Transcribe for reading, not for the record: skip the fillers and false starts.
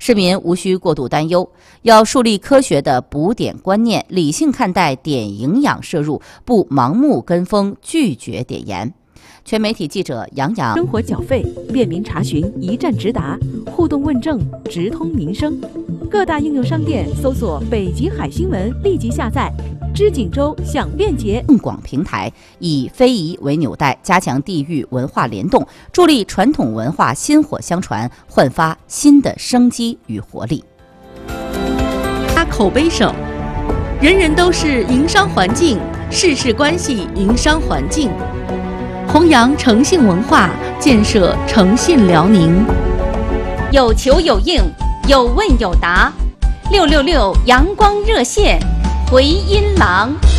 市民无需过度担忧，要树立科学的补碘观念，理性看待碘营养摄入，不盲目跟风，拒绝碘盐。全媒体记者杨洋。 生活缴费，便民查询，一站直达，互动问政，直通民生。各大应用商店搜索“北极海新闻”，立即下载。知锦州享便捷更广平台以非遗为纽带，加强地域文化联动，助力传统文化薪火相传，焕发新的生机与活力。 口碑手，人人都是营商环境，事事关系营商环境。弘扬诚信文化，建设诚信辽宁。 有求有应，有问有答。666阳光热线，回音廊。